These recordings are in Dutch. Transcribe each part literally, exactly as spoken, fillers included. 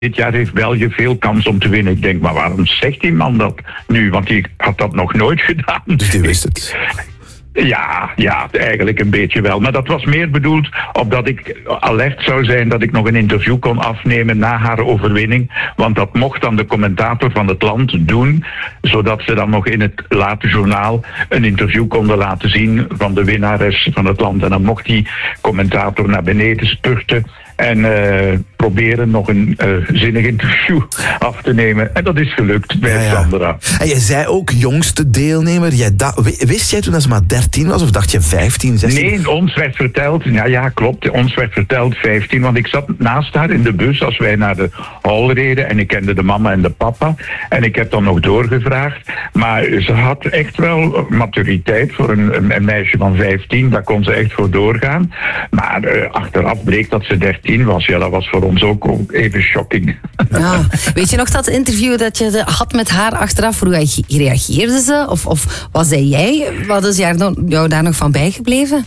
Dit jaar heeft België veel kans om te winnen. Ik denk, maar waarom zegt die man dat nu? Want die had dat nog nooit gedaan. Dus die wist het. Ja, ja, eigenlijk een beetje wel. Maar dat was meer bedoeld opdat ik alert zou zijn dat ik nog een interview kon afnemen na haar overwinning. Want dat mocht dan de commentator van het land doen, zodat ze dan nog in het late journaal een interview konden laten zien van de winnares van het land. En dan mocht die commentator naar beneden spurten en uh, proberen nog een uh, zinnig interview af te nemen. En dat is gelukt bij ja, ja. Sandra. En jij zei ook jongste deelnemer. Jij da- wist jij toen dat ze maar dertien was of dacht je vijftien, zestien? Nee, ons werd verteld, ja, ja klopt, ons werd verteld vijftien. Want ik zat naast haar in de bus als wij naar de hal reden en ik kende de mama en de papa. En ik heb dan nog doorgevraagd. Maar ze had echt wel maturiteit voor een, een meisje van vijftien. Daar kon ze echt voor doorgaan. Maar uh, achteraf bleek dat ze dertien was. Ja, dat was voor ons ook even shocking. Ja. Weet je nog dat interview dat je had met haar achteraf? Hoe reageerde ze? Of, of wat zei jij? Wat is jou daar nog van bijgebleven?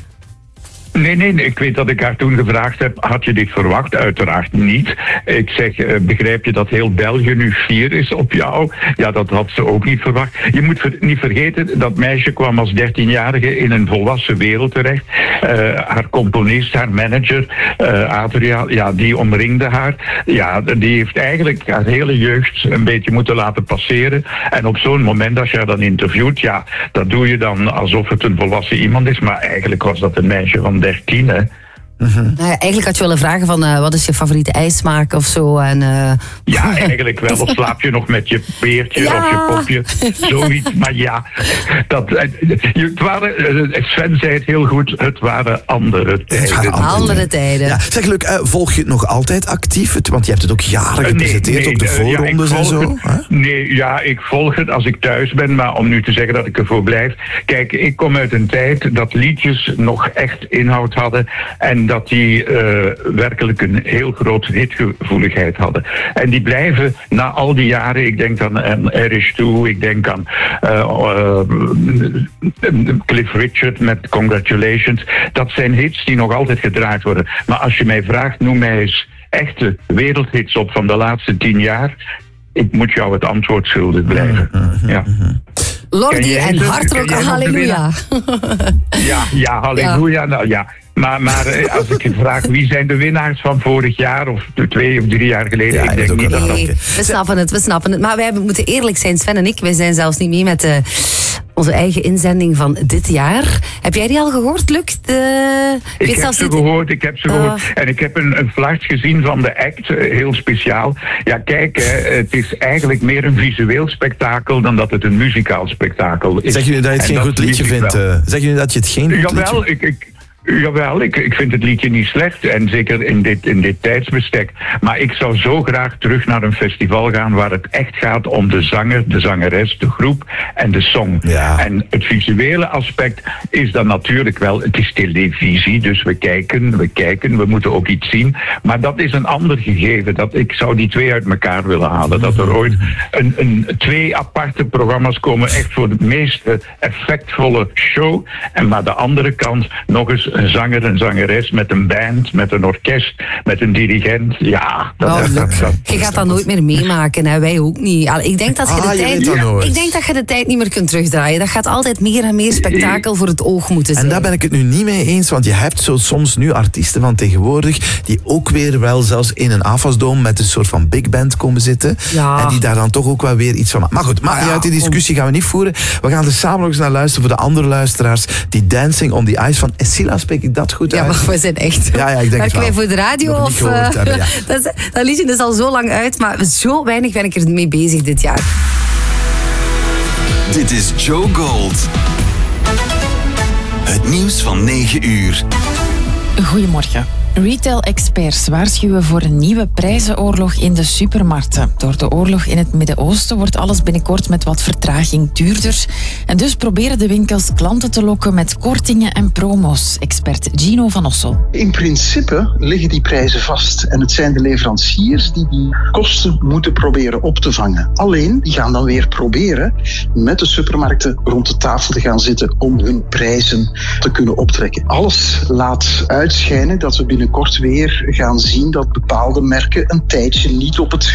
Nee, nee, nee, ik weet dat ik haar toen gevraagd heb, had je dit verwacht? Uiteraard niet. Ik zeg, uh, begrijp je dat heel België nu fier is op jou? Ja, dat had ze ook niet verwacht. Je moet ver- niet vergeten, dat meisje kwam als dertienjarige in een volwassen wereld terecht. Uh, haar componist, haar manager, uh, Adria, ja, die omringde haar. Ja, die heeft eigenlijk haar hele jeugd een beetje moeten laten passeren. En op zo'n moment, als je haar dan interviewt, ja, dat doe je dan alsof het een volwassen iemand is. Maar eigenlijk was dat een meisje van dertien, hè. Mm-hmm. Nou ja, eigenlijk had je willen vragen van uh, wat is je favoriete ijsmaak of zo. En, uh... Ja, eigenlijk wel. Of slaap je nog met je peertje ja. of je popje? Zoiets. Maar ja, dat, het waren, Sven zei het heel goed, het waren andere tijden. Het waren andere, andere tijden. Ja. Zeg, Luc, uh, volg je het nog altijd actief? Want je hebt het ook jaren gepresenteerd, nee, nee, ook de voorrondes ja, en zo. Het, nee, ja, ik volg het als ik thuis ben. Maar om nu te zeggen dat ik ervoor blijf. Kijk, ik kom uit een tijd dat liedjes nog echt inhoud hadden. En dat die uh, werkelijk een heel groot hitgevoeligheid hadden. En die blijven na al die jaren, ik denk aan Irish Two, ik denk aan uh, uh, Cliff Richard met Congratulations. Dat zijn hits die nog altijd gedraaid worden. Maar als je mij vraagt, noem mij eens echte wereldhits op van de laatste tien jaar. Ik moet jou het antwoord schuldig blijven. Ja. Lordi en Hardrock, halleluja. Ja, ja, halleluja. Ja. Nou ja. Maar, maar als ik je vraag, wie zijn de winnaars van vorig jaar of twee of drie jaar geleden? Ja, ik denk niet dat nee, we snappen het, we snappen het. Maar wij moeten eerlijk zijn, Sven en ik, wij zijn zelfs niet mee met de, onze eigen inzending van dit jaar. Heb jij die al gehoord, Luc? De... Ik, ik heb ze dit... gehoord, ik heb ze uh... gehoord. En ik heb een, een flash gezien van de act, heel speciaal. Ja, kijk, hè, het is eigenlijk meer een visueel spektakel dan dat het een muzikaal spektakel is. Zeg je dat je het geen goed liedje vindt? Uh, zeg je dat je het geen goed Jawel, liedje ik... ik Jawel, ik, ik vind het liedje niet slecht. En zeker in dit, in dit tijdsbestek. Maar ik zou zo graag terug naar een festival gaan waar het echt gaat om de zanger, de zangeres, de groep en de song. Ja. En het visuele aspect is dan natuurlijk wel, het is televisie, dus we kijken, we kijken, we moeten ook iets zien. Maar dat is een ander gegeven. Dat, ik zou die twee uit elkaar willen halen. Dat er ooit een, een, twee aparte programma's komen, echt voor de meest effectvolle show. En maar de andere kant nog eens een zanger, een zangeres met een band, met een orkest, met een dirigent. Ja, dat, oh, dat, dat, dat je gaat dat nooit meer meemaken, hè? Wij ook niet. Ik denk dat je de ah, tijd, je ik denk dat je de tijd niet meer kunt terugdraaien. Dat gaat altijd meer en meer spektakel voor het oog moeten zijn. En daar ben ik het nu niet mee eens, want je hebt zo soms nu artiesten van tegenwoordig die ook weer wel zelfs in een afwasdome met een soort van big band komen zitten. Ja. En die daar dan toch ook wel weer iets van maken. Maar goed, maakt niet uit, die discussie gaan we niet voeren. We gaan er samen nog eens naar luisteren voor de andere luisteraars. Die Dancing on the Ice van Essila, spreek ik dat goed uit? Ja, maar we zijn echt... Ja, ja, ik denk Werken wij voor de radio? Of, uh, hebben, ja. dat, dat liedje is al zo lang uit, maar zo weinig ben ik er mee bezig dit jaar. Dit is Joe Gold. Het nieuws van negen uur. Goedemorgen. Retail-experts waarschuwen voor een nieuwe prijzenoorlog in de supermarkten. Door de oorlog in het Midden-Oosten wordt alles binnenkort met wat vertraging duurder. En dus proberen de winkels klanten te lokken met kortingen en promo's. Expert Gino van Ossel. In principe liggen die prijzen vast. En het zijn de leveranciers die die kosten moeten proberen op te vangen. Alleen, die gaan dan weer proberen met de supermarkten rond de tafel te gaan zitten om hun prijzen te kunnen optrekken. Alles laat uitschijnen dat we binnen binnenkort weer gaan zien dat bepaalde merken een tijdje niet op het